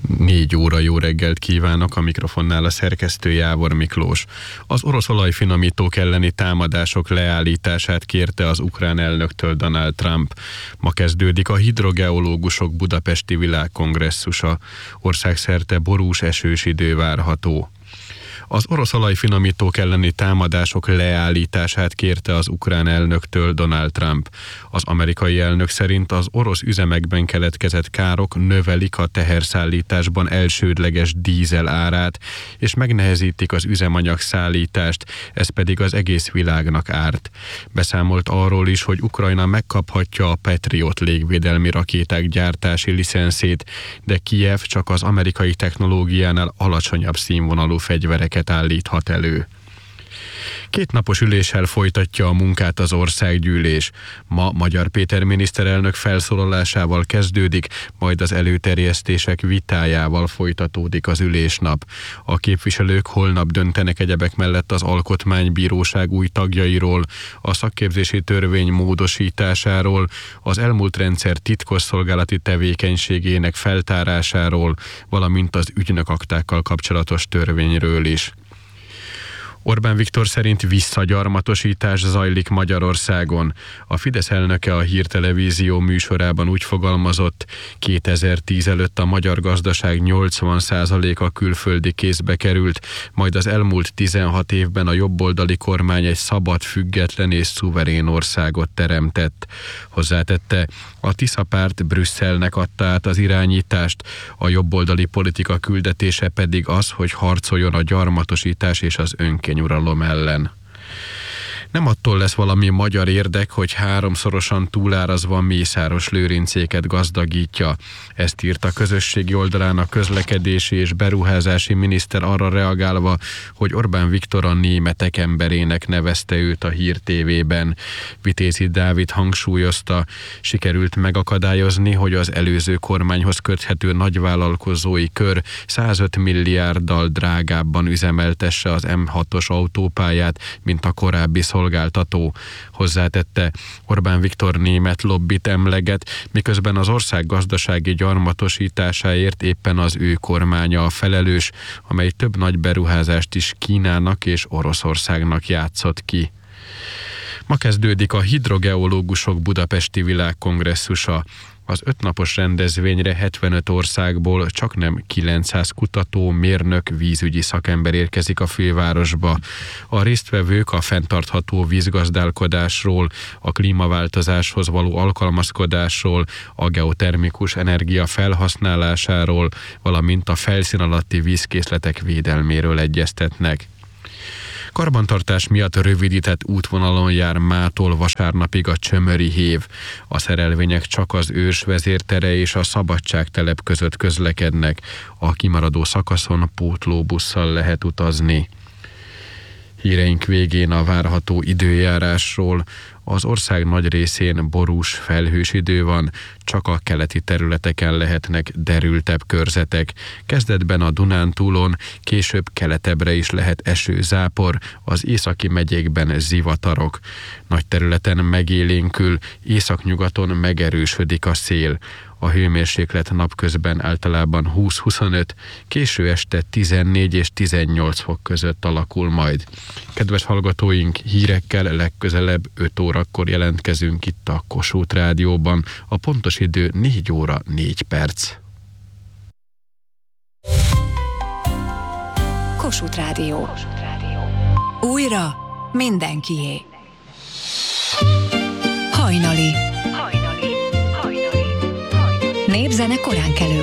4 óra, jó reggelt kívánok, a mikrofonnál a szerkesztő Jávor Miklós. Az orosz olajfinomítók elleni támadások leállítását kérte az ukrán elnöktől Donald Trump. Ma kezdődik a hidrogeológusok budapesti világkongresszusa. Országszerte borús, esős idő várható. Az orosz olajfinomítók elleni támadások leállítását kérte az ukrán elnöktől Donald Trump. Az amerikai elnök szerint az orosz üzemekben keletkezett károk növelik a teherszállításban elsődleges dízel árát, és megnehezítik az üzemanyag szállítást, ez pedig az egész világnak árt. Beszámolt arról is, hogy Ukrajna megkaphatja a Patriot légvédelmi rakéták gyártási licenszét, de Kijev csak az amerikai technológiánál alacsonyabb színvonalú fegyvereket állíthat elő. 2 napos üléssel folytatja a munkát az országgyűlés. Ma Magyar Péter miniszterelnök felszólalásával kezdődik, majd az előterjesztések vitájával folytatódik az ülésnap. A képviselők holnap döntenek egyebek mellett az Alkotmánybíróság új tagjairól, a szakképzési törvény módosításáról, az elmúlt rendszer titkosszolgálati tevékenységének feltárásáról, valamint az ügynökaktákkal kapcsolatos törvényről is. Orbán Viktor szerint visszagyarmatosítás zajlik Magyarországon. A Fidesz elnöke a Hírtelevízió műsorában úgy fogalmazott, 2010 előtt a magyar gazdaság 80%-a külföldi kézbe került, majd az elmúlt 16 évben a jobboldali kormány egy szabad, független és szuverén országot teremtett. Hozzátette, a Tisza párt Brüsszelnek adta át az irányítást, a jobboldali politika küldetése pedig az, hogy harcoljon a gyarmatosítás és az önkényuralom ellen. Nem attól lesz valami magyar érdek, hogy 3-szorosan túlárazva Mészáros Lőrincéket gazdagítja. Ezt írt a közösségi oldalán a közlekedési és beruházási miniszter arra reagálva, hogy Orbán Viktor a németek emberének nevezte őt a Hír TV-ben. Vitézi Dávid hangsúlyozta, sikerült megakadályozni, hogy az előző kormányhoz köthető nagyvállalkozói kör 105 milliárddal drágábban üzemeltesse az M6-os autópályát, mint a korábbi szolgáltató. Hozzátette, Orbán Viktor német lobbit emleget, miközben az ország gazdasági gyarmatosításáért éppen az ő kormánya a felelős, amely több nagy beruházást is Kínának és Oroszországnak játszott ki. Ma kezdődik a hidrogeológusok budapesti világkongresszusa. Az 5 napos rendezvényre 75 országból csaknem 900 kutató, mérnök, vízügyi szakember érkezik a fővárosba. A résztvevők a fenntartható vízgazdálkodásról, a klímaváltozáshoz való alkalmazkodásról, a geotermikus energia felhasználásáról, valamint a felszín alatti vízkészletek védelméről egyeztetnek. Karbantartás miatt rövidített útvonalon jár mától vasárnapig a Csömöri hév. A szerelvények csak az Őrs vezértere és a Szabadságtelep között közlekednek. A kimaradó szakaszon pótlóbusszal lehet utazni. Híreink végén a várható időjárásról. Az ország nagy részén borús, felhős idő van, csak a keleti területeken lehetnek derültebb körzetek. Kezdetben a Dunántúlon, később keletebbre is lehet eső-zápor, az északi megyékben zivatarok. Nagy területen megélénkül, északnyugaton megerősödik a szél. A hőmérséklet napközben általában 20-25, késő este 14 és 18 fok között alakul majd. Kedves hallgatóink, hírekkel legközelebb 5 órakor jelentkezünk itt a Kossuth Rádióban. A pontos idő 4 óra 4 perc. Kossuth Rádió. Újra mindenkié. Hajnali. Népzene koránkelő